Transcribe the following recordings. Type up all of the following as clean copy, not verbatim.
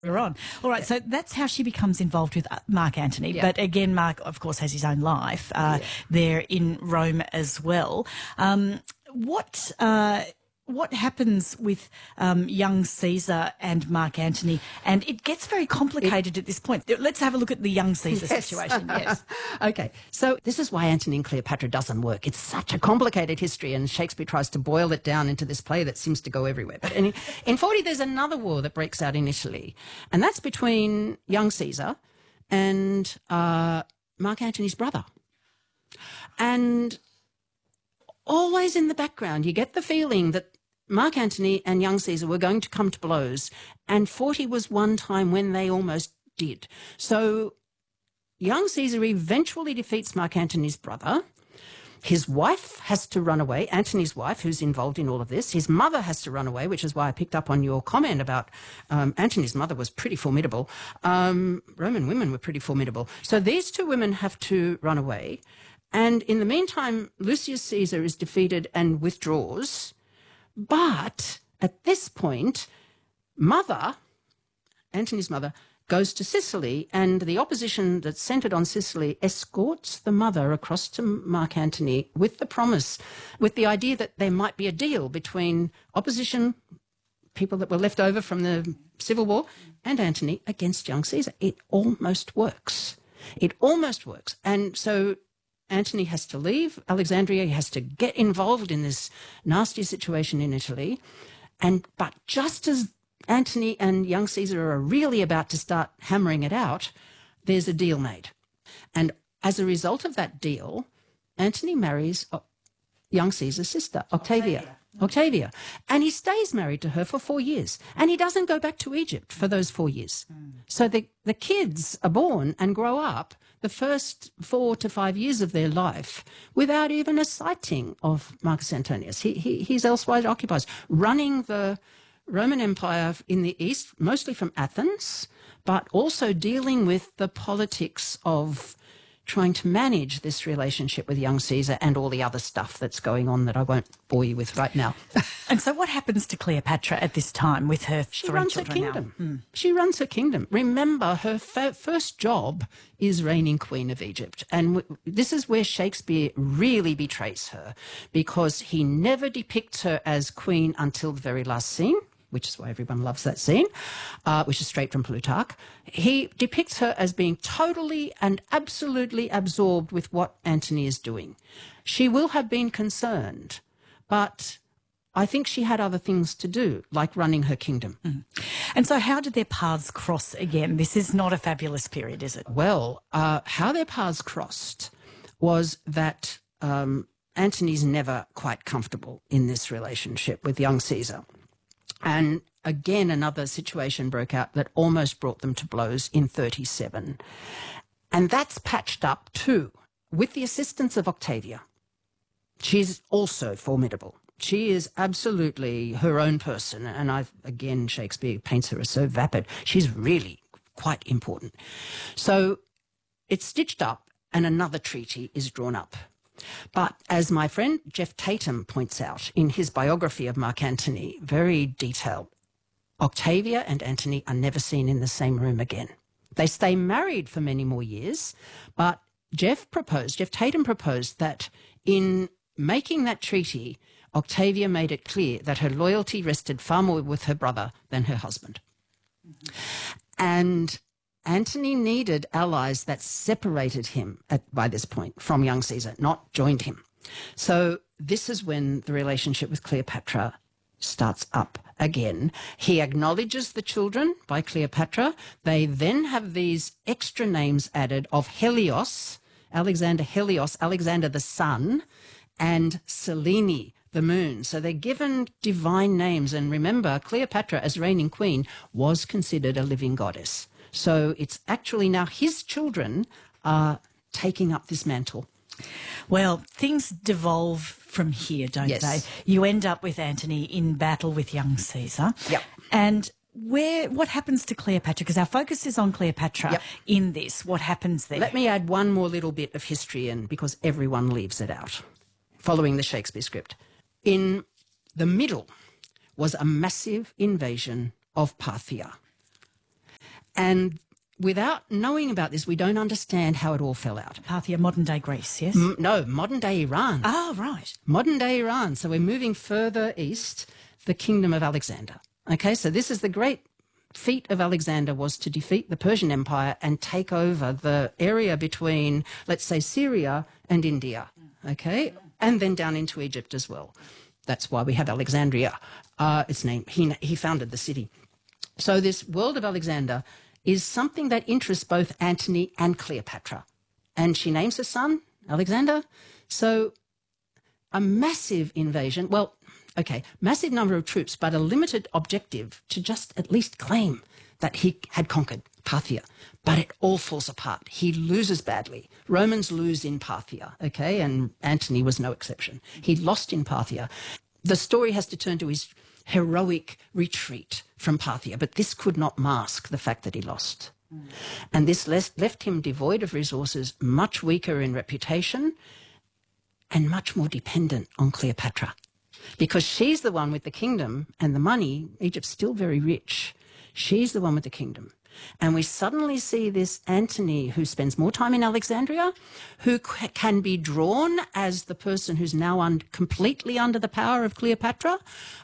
We're on. All right, so that's how she becomes involved with Mark Antony. Yeah. But again, Mark, of course, has his own life there in Rome as well. What happens with young Caesar and Mark Antony? And it gets very complicated at this point. Let's have a look at the young Caesar situation. Yes. Okay, so this is why Antony and Cleopatra doesn't work. It's such a complicated history, and Shakespeare tries to boil it down into this play that seems to go everywhere. But in 40, there's another war that breaks out initially, and that's between young Caesar and Mark Antony's brother. And always in the background, you get the feeling that Mark Antony and young Caesar were going to come to blows, and 40 was one time when they almost did. So young Caesar eventually defeats Mark Antony's brother. His wife has to run away, Antony's wife, who's involved in all of this. His mother has to run away, which is why I picked up on your comment about Antony's mother was pretty formidable. Roman women were pretty formidable. So these two women have to run away. And in the meantime, Lucius Caesar is defeated and withdraws. But at this point, Antony's mother, goes to Sicily, and the opposition that's centred on Sicily escorts the mother across to Mark Antony with the promise, with the idea that there might be a deal between opposition, people that were left over from the Civil War, and Antony against young Caesar. It almost works. It almost works. And so Antony has to leave Alexandria. He has to get involved in this nasty situation in Italy. But just as Antony and young Caesar are really about to start hammering it out, there's a deal made. And as a result of that deal, Antony marries young Caesar's sister, Octavia. And he stays married to her for 4 years. And he doesn't go back to Egypt for those 4 years. So the kids are born and grow up the first 4 to 5 years of their life without even a sighting of Marcus Antonius. He's elsewhere occupied, running the Roman Empire in the east, mostly from Athens, but also dealing with the politics of trying to manage this relationship with young Caesar and all the other stuff that's going on that I won't bore you with right now. And so what happens to Cleopatra at this time with her She three runs her children kingdom. now? She runs her kingdom. Remember, her first job is reigning queen of Egypt. And this is where Shakespeare really betrays her, because he never depicts her as queen until the very last scene, which is why everyone loves that scene, which is straight from Plutarch. He depicts her as being totally and absolutely absorbed with what Antony is doing. She will have been concerned, but I think she had other things to do, like running her kingdom. And so how did their paths cross again? This is not a fabulous period, is it? Well, how their paths crossed was that Antony's never quite comfortable in this relationship with young Caesar. And again, another situation broke out that almost brought them to blows in 37. And that's patched up too, with the assistance of Octavia. She's also formidable. She is absolutely her own person. And again, Shakespeare paints her as so vapid. She's really quite important. So it's stitched up and another treaty is drawn up. But as my friend Jeff Tatum points out in his biography of Mark Antony, very detailed, Octavia and Antony are never seen in the same room again. They stay married for many more years, but Jeff Tatum proposed that in making that treaty, Octavia made it clear that her loyalty rested far more with her brother than her husband. And Antony needed allies that separated him by this point from young Caesar, not joined him. So this is when the relationship with Cleopatra starts up again. He acknowledges the children by Cleopatra. They then have these extra names added of Helios, Alexander the sun, and Selene, the moon. So they're given divine names. And remember, Cleopatra, as reigning queen, was considered a living goddess. So it's actually now his children are taking up this mantle. Well, things devolve from here, don't they? You end up with Antony in battle with young Caesar. Yep. And what happens to Cleopatra? Because our focus is on Cleopatra in this. What happens there? Let me add one more little bit of history in, because everyone leaves it out, following the Shakespeare script. In the middle was a massive invasion of Parthia. And without knowing about this, we don't understand how it all fell out. Parthia, modern-day Greece, yes? No, modern-day Iran. Oh, right. Modern-day Iran. So we're moving further east, the kingdom of Alexander. Okay, so this is the great feat of Alexander, was to defeat the Persian Empire and take over the area between, let's say, Syria and India, okay, and then down into Egypt as well. That's why we have Alexandria. Its name, he founded the city. So this world of Alexander is something that interests both Antony and Cleopatra. And she names her son Alexander. So a massive invasion, well, okay, massive number of troops, but a limited objective to just at least claim that he had conquered Parthia. But it all falls apart. He loses badly. Romans lose in Parthia, okay, and Antony was no exception. He lost in Parthia. The story has to turn to his heroic retreat from Parthia, but this could not mask the fact that he lost. And this left him devoid of resources, much weaker in reputation, and much more dependent on Cleopatra. Because she's the one with the kingdom and the money. Egypt's still very rich. She's the one with the kingdom. And we suddenly see this Antony, who spends more time in Alexandria, who can be drawn as the person who's now completely under the power of Cleopatra.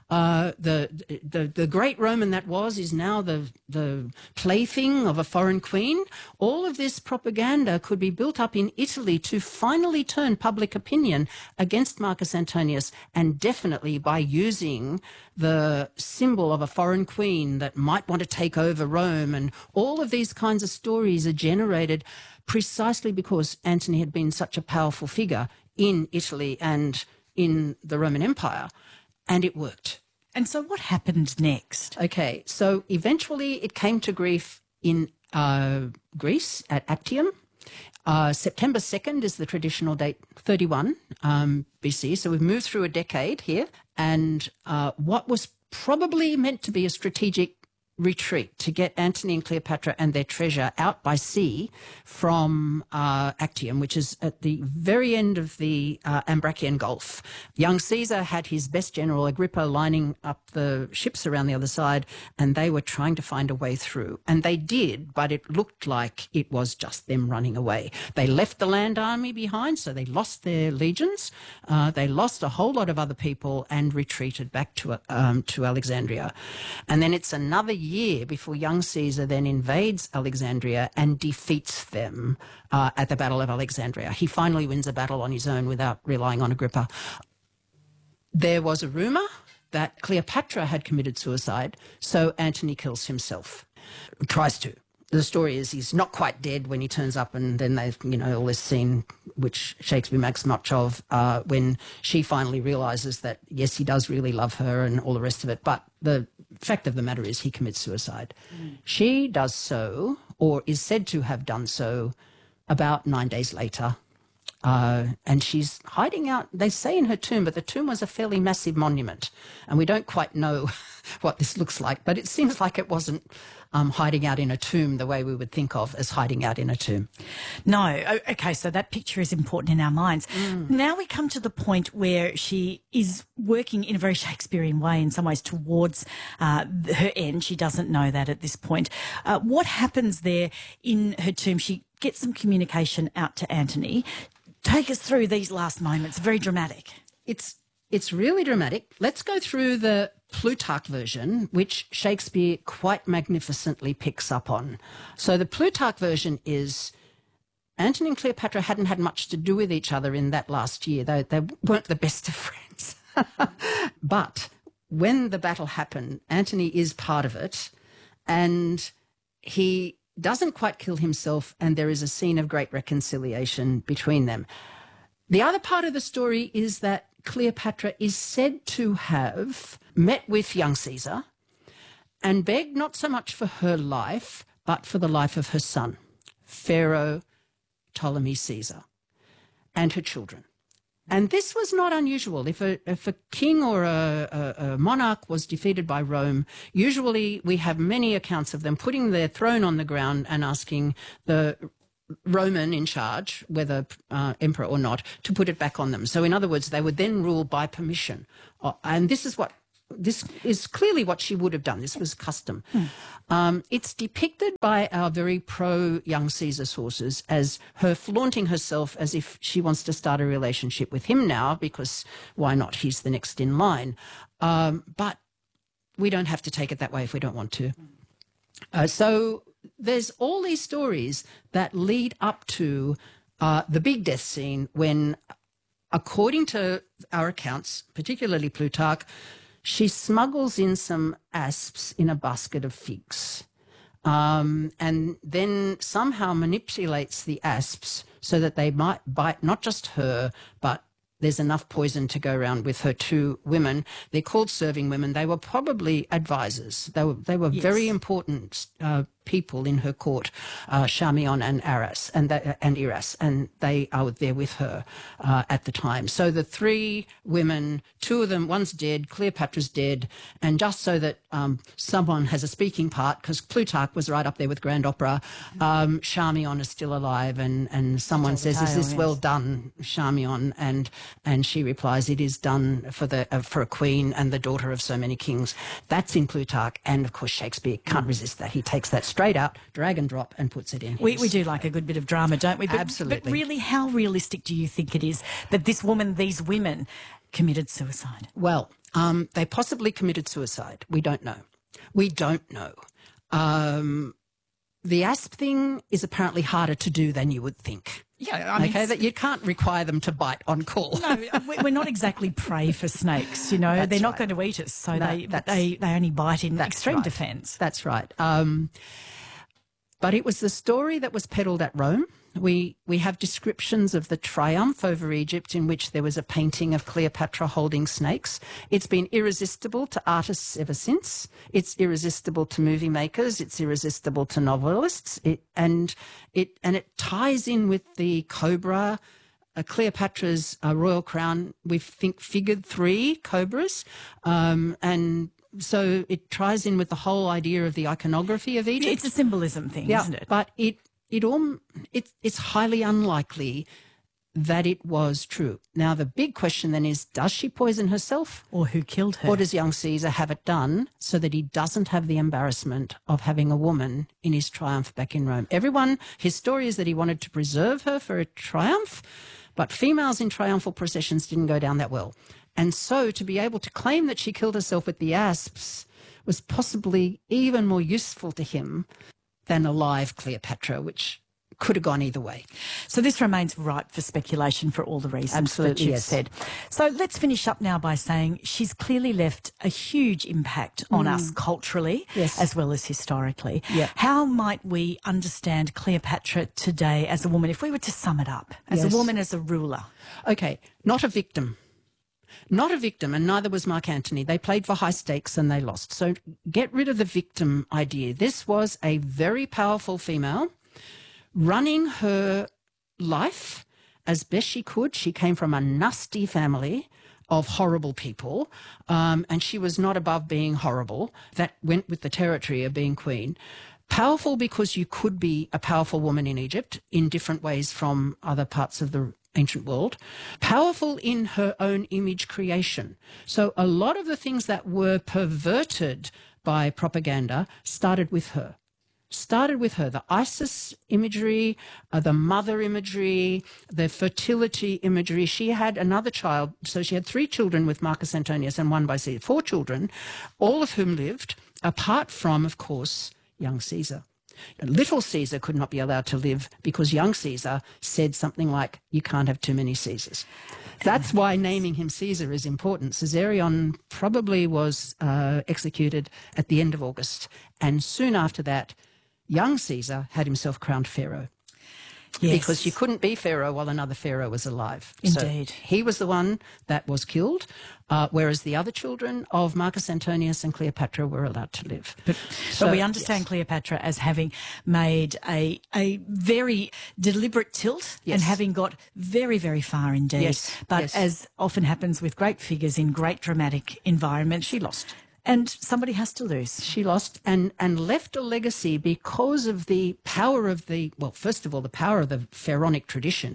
The great Roman that was is now the plaything of a foreign queen. All of this propaganda could be built up in Italy to finally turn public opinion against Marcus Antonius, and definitely by using the symbol of a foreign queen that might want to take over Rome. And all of these kinds of stories are generated precisely because Antony had been such a powerful figure in Italy and in the Roman Empire, and it worked. And so what happened next? Okay, so eventually it came to grief in Greece at Actium. September 2nd is the traditional date, 31 BC. So we've moved through a decade here. And what was probably meant to be a strategic retreat to get Antony and Cleopatra and their treasure out by sea from Actium, which is at the very end of the Ambracian Gulf. Young Caesar had his best general, Agrippa, lining up the ships around the other side, and they were trying to find a way through. And they did, but it looked like it was just them running away. They left the land army behind, so they lost their legions. They lost a whole lot of other people and retreated back to Alexandria. And then it's another year before young Caesar then invades Alexandria and defeats them at the Battle of Alexandria. He finally wins a battle on his own without relying on Agrippa. There was a rumour that Cleopatra had committed suicide, so Antony kills himself. Tries to. The story is he's not quite dead when he turns up, and then they've, all this scene, which Shakespeare makes much of, when she finally realises that, yes, he does really love her and all the rest of it. But the fact of the matter is he commits suicide. She does so, or is said to have done so, about 9 days later. And she's hiding out, they say, in her tomb, but the tomb was a fairly massive monument. And we don't quite know what this looks like, but it seems like it wasn't hiding out in a tomb the way we would think of as hiding out in a tomb. No. Okay, so that picture is important in our minds. Now we come to the point where she is working in a very Shakespearean way in some ways towards her end. She doesn't know that at this point. What happens there in her tomb? She gets some communication out to Antony. Take us through these last moments. Very dramatic. It's really dramatic. Let's go through the Plutarch version, which Shakespeare quite magnificently picks up on. So the Plutarch version is Antony and Cleopatra hadn't had much to do with each other in that last year. They weren't the best of friends. But when the battle happened, Antony is part of it, and he doesn't quite kill himself, and there is a scene of great reconciliation between them. The other part of the story is that Cleopatra is said to have met with young Caesar and begged not so much for her life, but for the life of her son, Pharaoh Ptolemy Caesar, and her children. And this was not unusual. If a king or a monarch was defeated by Rome, usually we have many accounts of them putting their throne on the ground and asking the Roman in charge, whether emperor or not, to put it back on them. So in other words, they would then rule by permission. And this is what this is clearly what she would have done. This was custom. It's depicted by our very pro-young Caesar sources as her flaunting herself as if she wants to start a relationship with him now, because why not? He's the next in line. But we don't have to take it that way if we don't want to. So there's all these stories that lead up to the big death scene when, according to our accounts, particularly Plutarch, she smuggles in some asps in a basket of figs, and then somehow manipulates the asps so that they might bite not just her, but there's enough poison to go around with her two women. They're called serving women. They were probably advisors. They were Yes. very important people in her court, Charmion and Aras and Iras, and they are there with her at the time. So the three women, two of them, one's dead, Cleopatra's dead, and just so that someone has a speaking part, because Plutarch was right up there with Grand Opera, Charmion is still alive, and someone says, "Is this well done, Charmion?" And she replies, "It is done for a queen and the daughter of so many kings." That's in Plutarch, and of course Shakespeare can't resist that. He takes that straight out, drag and drop, and puts it in. We do like a good bit of drama, don't we? Absolutely. But really, how realistic do you think it is that these women committed suicide? Well, they possibly committed suicide. We don't know. We don't know. The asp thing is apparently harder to do than you would think. Yeah, I mean, Okay, that you can't require them to bite on call. no, we're not exactly prey for snakes. You know, That's they're not right. going to eat us, so No, they only bite in extreme right. defence. That's right. But it was the story that was peddled at Rome. We have descriptions of the triumph over Egypt in which there was a painting of Cleopatra holding snakes. It's been irresistible to artists ever since. It's irresistible to movie makers. It's irresistible to novelists. And it ties in with the cobra. Cleopatra's royal crown, we think, figured 3 cobras, and so it ties in with the whole idea of the iconography of Egypt. It's a symbolism thing, isn't it? But it's highly unlikely that it was true. Now, the big question then is, does she poison herself? Or who killed her? Or does young Caesar have it done so that he doesn't have the embarrassment of having a woman in his triumph back in Rome? His story is that he wanted to preserve her for a triumph, but females in triumphal processions didn't go down that well. And so to be able to claim that she killed herself with the asps was possibly even more useful to him than a live Cleopatra, which could have gone either way. So this remains ripe for speculation for all the reasons Absolutely, that you've yes. said. So let's finish up now by saying she's clearly left a huge impact on us culturally, Yes. as well as historically. Yeah. How might we understand Cleopatra today as a woman, if we were to sum it up, as Yes. a woman, as a ruler? Okay, not a victim. Not a victim, and neither was Mark Antony. They played for high stakes and they lost. So get rid of the victim idea. This was a very powerful female running her life as best she could. She came from a nasty family of horrible people, and she was not above being horrible. That went with the territory of being queen. Powerful because you could be a powerful woman in Egypt in different ways from other parts of the ancient world. Powerful in her own image creation. So a lot of the things that were perverted by propaganda started with her. The Isis imagery, the mother imagery, the fertility imagery. She had another child, so she had 3 children with Marcus Antonius and 1 by Caesar, 4 children, all of whom lived, apart from, of course, young Caesar. Little Caesar could not be allowed to live because young Caesar said something like, "You can't have too many Caesars." That's why naming him Caesar is important. Caesarion probably was executed at the end of August, and soon after that, young Caesar had himself crowned pharaoh. Yes. Because you couldn't be pharaoh while another pharaoh was alive. Indeed. So he was the one that was killed, whereas the other children of Marcus Antonius and Cleopatra were allowed to live. But we understand Cleopatra as having made a very deliberate tilt Yes. and having got very, very far indeed. Yes, But yes. as often happens with great figures in great dramatic environments, She lost. and somebody has to lose. She lost and left a legacy because of the power of first of all, the power of the pharaonic tradition,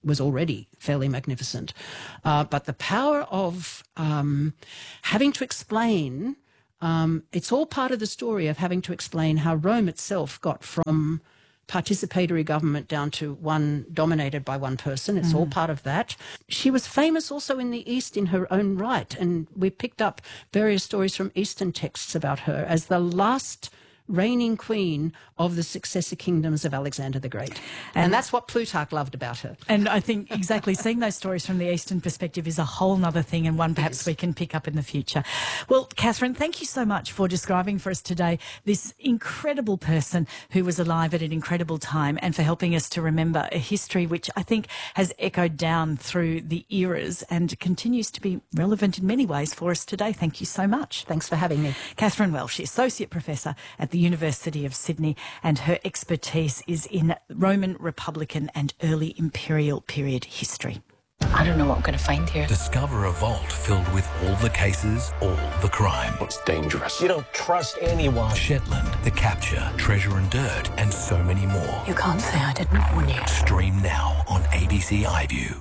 was already fairly magnificent. But the power of having to explain, it's all part of the story of having to explain how Rome itself got from participatory government down to one dominated by one person. It's all part of that. She was famous also in the East in her own right, and we picked up various stories from Eastern texts about her as the last reigning queen of the successor kingdoms of Alexander the Great. And that's what Plutarch loved about her. And I think exactly seeing those stories from the Eastern perspective is a whole nother thing, and one perhaps we can pick up in the future. Well, Catherine, thank you so much for describing for us today this incredible person who was alive at an incredible time, and for helping us to remember a history which I think has echoed down through the eras and continues to be relevant in many ways for us today. Thank you so much. Thanks for having me. Catherine Welsh, Associate Professor at the University of Sydney, and her expertise is in Roman, Republican and early imperial period history. I don't know what I'm going to find here. Discover a vault filled with all the cases, all the crime. It's dangerous. You don't trust anyone. Shetland, The Capture, Treasure and Dirt, and so many more. You can't say I didn't warn you. Stream now on ABC iView.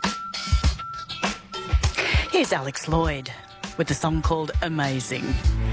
Here's Alex Lloyd with a song called Amazing.